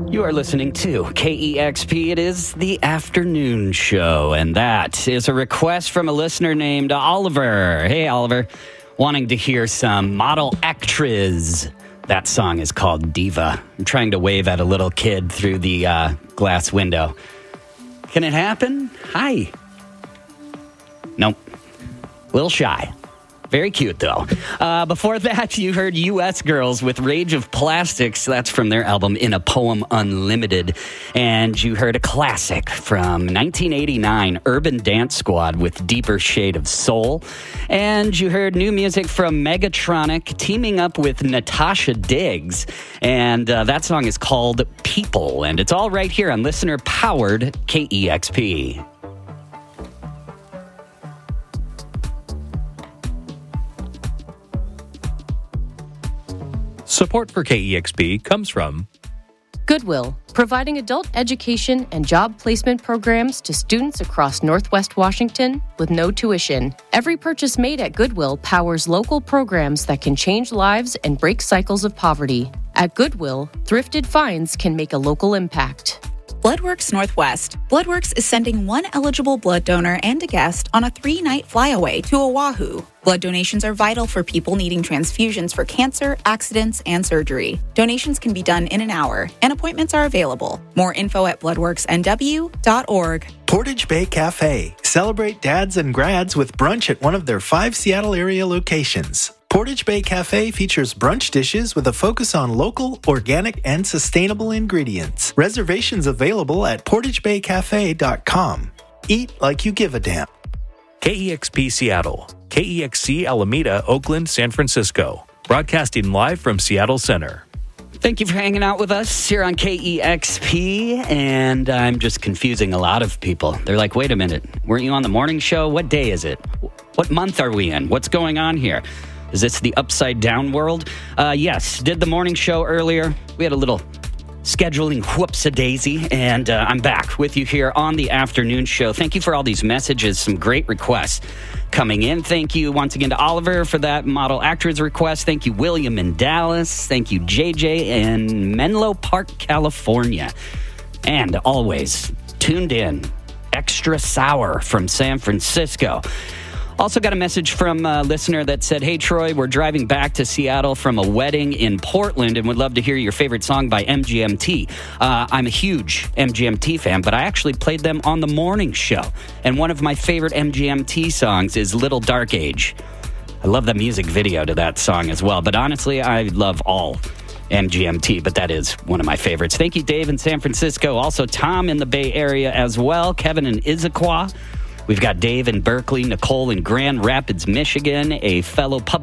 You are listening to KEXP. It is the afternoon show, and that is a request from a listener named Oliver. Hey, Oliver. Wanting to hear some Model Actress. That song is called Diva. I'm trying to wave at a little kid through the glass window. Can it happen? Hi. Nope. A little shy. Very cute, though. Before that, you heard U.S. Girls with Rage of Plastics. That's from their album In a Poem Unlimited. And you heard a classic from 1989, Urban Dance Squad with Deeper Shade of Soul. And you heard new music from Megatronic teaming up with Natasha Diggs. And that song is called People. And it's all right here on listener-powered KEXP. Support for KEXP comes from Goodwill, providing adult education and job placement programs to students across Northwest Washington with no tuition. Every purchase made at Goodwill powers local programs that can change lives and break cycles of poverty. At Goodwill, thrifted finds can make a local impact. Bloodworks Northwest. Bloodworks is sending one eligible blood donor and a guest on a 3-night flyaway to Oahu. Blood donations are vital for people needing transfusions for cancer, accidents, and surgery. Donations can be done in an hour, and appointments are available. More info at bloodworksnw.org. Portage Bay Cafe. Celebrate dads and grads with brunch at one of their 5 Seattle area locations. Portage Bay Cafe features brunch dishes with a focus on local, organic, and sustainable ingredients. Reservations available at portagebaycafe.com. Eat like you give a damn. KEXP Seattle, KEXC Alameda, Oakland, San Francisco. Broadcasting live from Seattle Center. Thank you for hanging out with us here on KEXP, and I'm just confusing a lot of people. They're like, wait a minute, weren't you on the morning show? What day is it? What month are we in? What's going on here? Is this the upside down world? Yes, did the morning show earlier. We had a little scheduling whoops-a-daisy, and I'm back with you here on the afternoon show. Thank you for all these messages, some great requests coming in. Thank you once again to Oliver for that Model Actress request. Thank you, William in Dallas. Thank you, JJ in Menlo Park, California. And always tuned in, Extra Sour from San Francisco. Also got a message from a listener that said, hey, Troy, we're driving back to Seattle from a wedding in Portland and would love to hear your favorite song by MGMT. I'm a huge MGMT fan, but I actually played them on the morning show. And one of my favorite MGMT songs is Little Dark Age. I love the music video to that song as well. But honestly, I love all MGMT, but that is one of my favorites. Thank you, Dave in San Francisco. Also, Tom in the Bay Area as well. Kevin in Issaquah. We've got Dave in Berkeley, Nicole in Grand Rapids, Michigan, a fellow public